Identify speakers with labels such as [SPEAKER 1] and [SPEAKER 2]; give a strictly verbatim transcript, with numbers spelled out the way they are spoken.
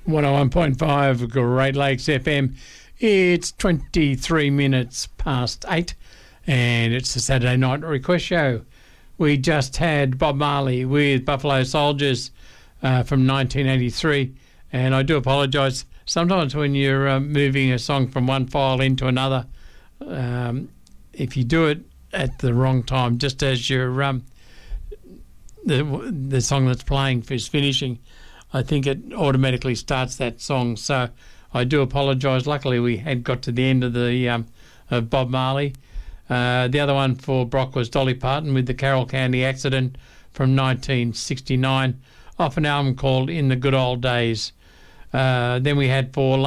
[SPEAKER 1] one oh one point five Great Lakes F M. It's twenty-three minutes past eight, and it's the Saturday Night Request Show. We just had Bob Marley with Buffalo Soldiers uh, from nineteen eighty-three, and I do apologise. Sometimes when you're uh, moving a song from one file into another, um, if you do it at the wrong time, just as you're um, the the song that's playing is finishing, I think it automatically starts that song. So I do apologise. Luckily, we had got to the end of the um, of Bob Marley. Uh, the other one for Brock was Dolly Parton with the Carroll County Accident from nineteen sixty-nine, off an album called In the Good Old Days. Uh, then we had for